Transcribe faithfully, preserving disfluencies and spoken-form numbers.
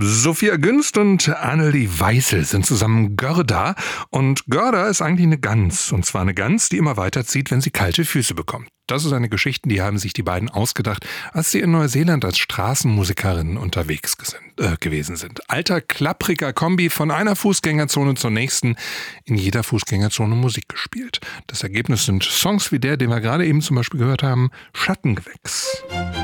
Sophia Günst und Annelie Weißel sind zusammen Görda. Und Görda ist eigentlich eine Gans. Und zwar eine Gans, die immer weiterzieht, wenn sie kalte Füße bekommt. Das ist eine Geschichte, die haben sich die beiden ausgedacht, als sie in Neuseeland als Straßenmusikerinnen unterwegs gesin- äh, gewesen sind. Alter, klappriger Kombi von einer Fußgängerzone zur nächsten, in jeder Fußgängerzone Musik gespielt. Das Ergebnis sind Songs wie der, den wir gerade eben zum Beispiel gehört haben, Schattengewächs.